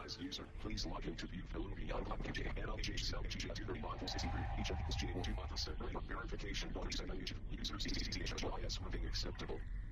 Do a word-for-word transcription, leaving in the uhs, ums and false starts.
Authorized user, please log into the Veluvian Hub Q J and L J cell G J two thirty-one sixty-three. Each of these J will do author set verification. One percent on YouTube. User C C C H O I S moving acceptable.